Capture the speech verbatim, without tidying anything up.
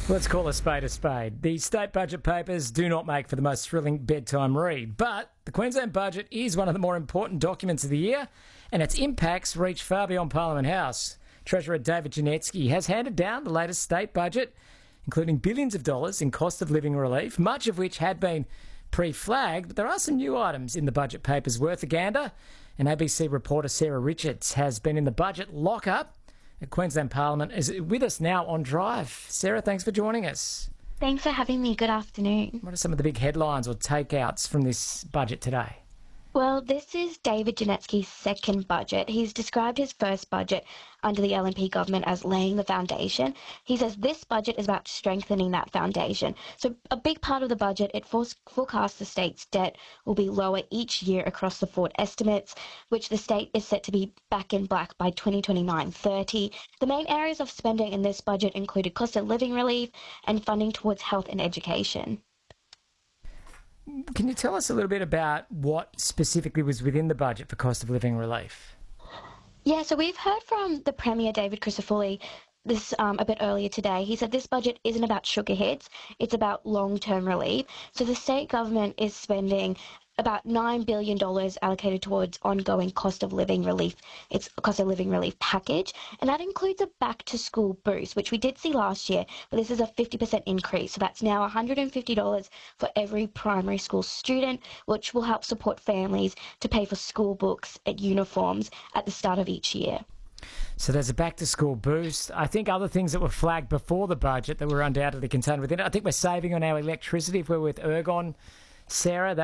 Let's call a spade a spade. The state budget papers do not make for the most thrilling bedtime read, but the Queensland budget is one of the more important documents of the year, and its impacts reach far beyond Parliament House. Treasurer David Janetsky has handed down the latest state budget, including billions of dollars in cost of living relief, much of which had been pre-flagged, but there are some new items in the budget papers worth a gander. And A B C reporter Sarah Richards has been in the budget lockup at Queensland Parliament, is with us now on Drive. Sarah, thanks for joining us. Thanks for having me. Good afternoon. What are some of the big headlines or takeouts from this budget today? Well, this is David Janetsky's second budget. He's described his first budget under the L N P government as laying the foundation. He says this budget is about strengthening that foundation. So a big part of the budget, it forecasts the state's debt will be lower each year across the forward estimates, which the state is set to be back in black by twenty twenty-nine thirty. The main areas of spending in this budget included cost of living relief and funding towards health and education. Can you tell us a little bit about what specifically was within the budget for cost of living relief? Yeah, so we've heard from the Premier, David Crisafulli, this um, a bit earlier today. He said this budget isn't about sugar hits, it's about long-term relief. So the state government is spending about nine billion dollars allocated towards ongoing cost of living relief. It's a cost of living relief package, and that includes a back-to-school boost, which we did see last year, but this is a fifty percent increase. So that's now one hundred fifty dollars for every primary school student, which will help support families to pay for school books and uniforms at the start of each year. So there's a back-to-school boost. I think other things that were flagged before the budget that were undoubtedly contained within it. I think we're saving on our electricity if we're with Ergon. Sarah, that